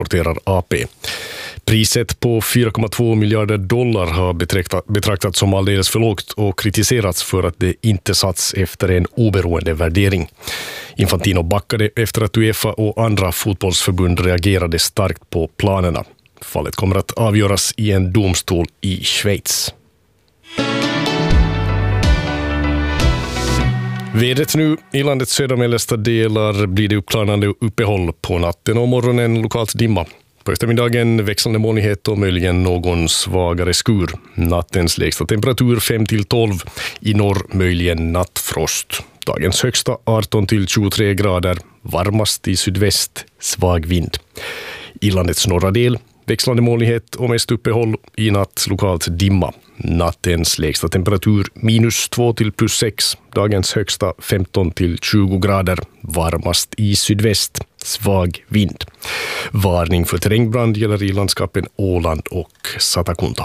rapporterar AP. Priset på 4,2 miljarder dollar har betraktats som alldeles för lågt och kritiserats för att det inte satts efter en oberoende värdering. Infantino backade efter att UEFA och andra fotbollsförbund reagerade starkt på planerna. Fallet kommer att avgöras i en domstol i Schweiz. Vädret nu i landets södra mellersta delar blir det uppklarande uppehåll på natten och morgonen lokalt dimma. På eftermiddagen växlande molnighet och möjligen någon svagare skur. Nattens lägsta temperatur 5-12, i norr möjligen nattfrost. Dagens högsta 18-23 grader, varmast i sydväst, svag vind. I landets norra del växlande molnighet och mest uppehåll, i natt lokalt dimma. Nattens lägsta temperatur -2 till +6, dagens högsta 15-20 grader, varmast i sydväst, svag vind. Varning för terrängbrand gäller i landskapen Åland och Satakunta.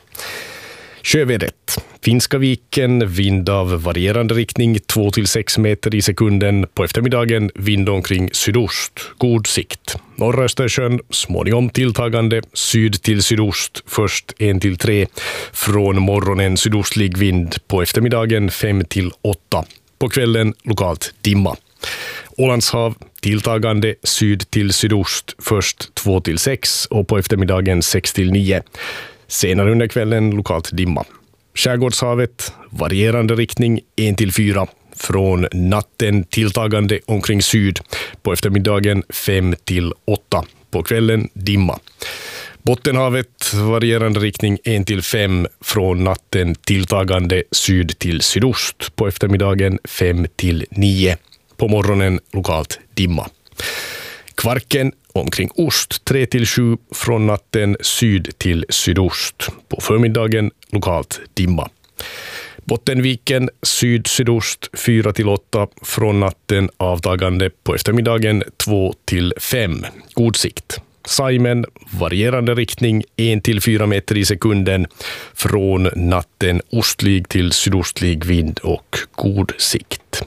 Sjövädret. Finska viken, vind av varierande riktning 2-6 meter i sekunden. På eftermiddagen vind omkring sydost, god sikt. Norra Östersjön, småningom tilltagande, syd till sydost, först 1-3. Från morgonen sydostlig vind, på eftermiddagen 5-8. På kvällen lokalt dimma. Ålandshav, tilltagande, syd till sydost, först 2-6 och på eftermiddagen 6-9. Senare under kvällen lokalt dimma. Skärgårdshavet, varierande riktning 1-4. Från natten tilltagande omkring syd. På eftermiddagen 5-8. På kvällen dimma. Bottenhavet, varierande riktning 1-5. Från natten tilltagande syd till sydost. På eftermiddagen 5-9. På morgonen lokalt dimma. Kvarken omkring ost 3-7, från natten syd till sydost. På förmiddagen lokalt dimma. Bottenviken syd-sydost 4-8, från natten avtagande, på eftermiddagen 2-5. God sikt. Saimen, varierande riktning 1-4 meter i sekunden. Från natten ostlig till sydostlig vind och god sikt.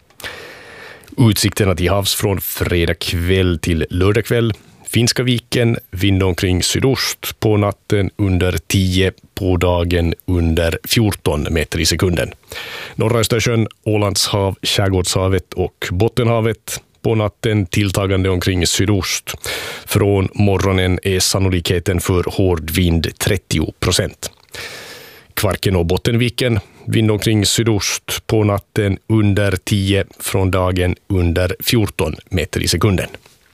Utsikterna till havs från fredag kväll till lördag kväll. Finska viken, vind omkring sydost, på natten under 10, på dagen under 14 meter i sekunden. Norra Östersjön, Ålandshav, Skärgårdshavet och Bottenhavet, på natten tilltagande omkring sydost. Från morgonen är sannolikheten för hård vind 30%. Kvarken och Bottenviken, vind omkring sydost, på natten under 10, från dagen under 14 meter i sekunden.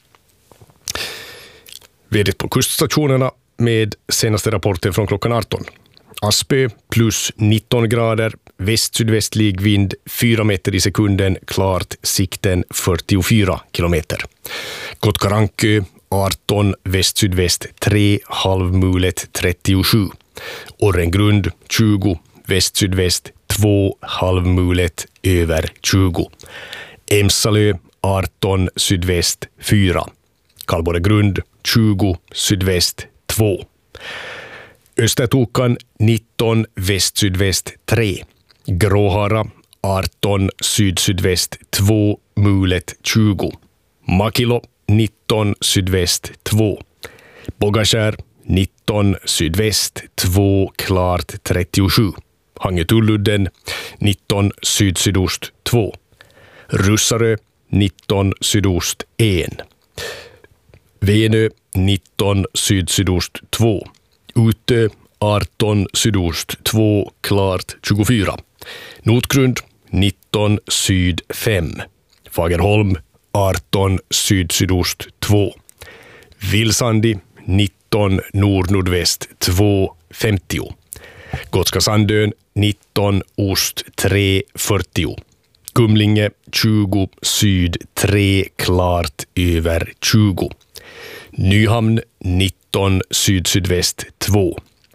Vädret på kuststationerna med senaste rapporten från klockan 18. Aspö +19 grader, väst-sydvästlig vind 4 meter i sekunden, klart, sikten 44 kilometer. Kotkarankö 18, väst-sydväst 3, halvmulet 37. Orrengrund 20, väst-sydväst 2, halvmulet över 20. Emsalö 18, sydväst 4. Kallborregrund 20, sydväst 2. Östertokan 19, väst-sydväst 3. Gråhara 18, syd-sydväst 2, mulet 20. Makilo 19, sydväst 2. Bogaskär 19, sydväst 2, klart 37. Hangetulludden 19, syd-sydost 2. Russarö 19, sydost 1. Venö 19, syd-sydost 2. Utö 18, sydost 2, klart 24. Notgrund 19, syd 5. Fagerholm 18, syd-sydost 2. Vilsandi 19, nord-nordväst 2, 50. Gotska Sandön 19, ost 3, 40. Kumlinge 20, syd 3, klart över 20. Nyhamn 19, syd-sydväst 2.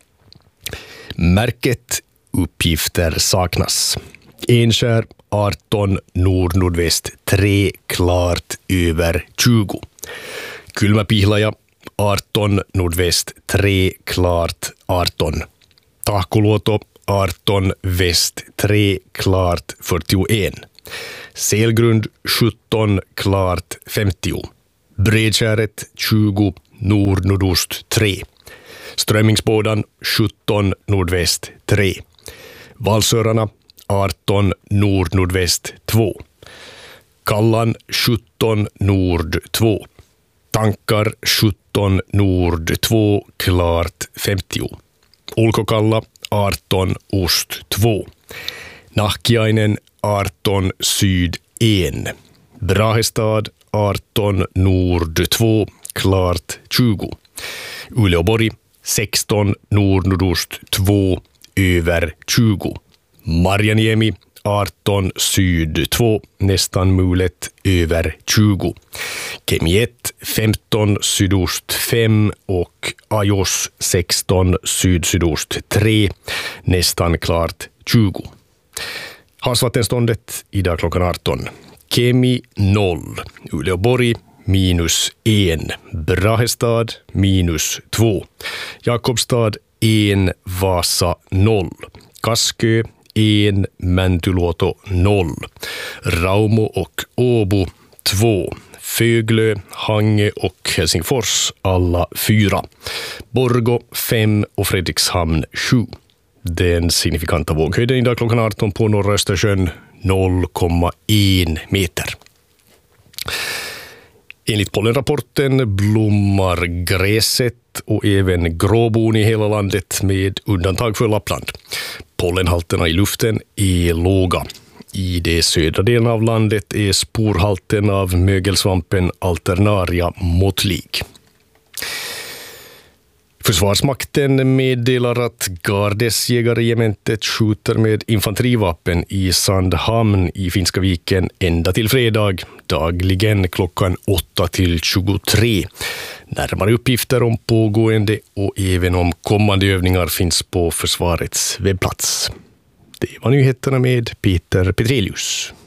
Märket uppgifter saknas. Enskär 18, nord-nordväst 3, klart över 20. Kylmäpihlaja 18, nordväst 3, klart 18. Tahkoluoto 18, väst 3, klart 41. Selgrund 17, klart 50. Bredskäret 20, nord-nordost 3. Strömmingsbådan 17 nordväst 3. Valsörarna 18 nord-nordväst 2. Kallan 17 nord 2. Tankar 17 nord 2 klart 50. Ulkokalla 18 ost 2. Nahkiainen 18 syd 1. Brahestad 18 nord 2 klart 20. Uleåborg 16 nord-nordost 2 över 20. Marjaniemi 18 syd 2 nästan mulet över 20. Kemi 1 15 sydost 5 och Ajos 16 syd-sydost 3 nästan klart 20. Havsvattenståndet idag klockan 18. Kemi 0, Uleåborg -1, Brahestad -2, Jakobstad 1, Vasa 0, Kaskö 1, Mäntyluoto 0, Raumo och Åbo 2, Föglö, Hange och Helsingfors alla 4, Borgå 5 och Fredrikshamn 7. Den signifikanta våghöjden idag klockan 18 på norra Östersjön 0,1 meter. Enligt pollenrapporten blommar gräset och även gråbon i hela landet med undantag för Lappland. Pollenhalterna i luften är låga. I de södra delen av landet är sporhalten av mögelsvampen Alternaria måttlig. Försvarsmakten meddelar att Gardesjägarregementet skjuter med infanterivapen i Sandhamn i Finska viken ända till fredag, dagligen klockan 8 till 23. Närmare uppgifter om pågående och även om kommande övningar finns på försvarets webbplats. Det var nyheterna med Peter Petrelius.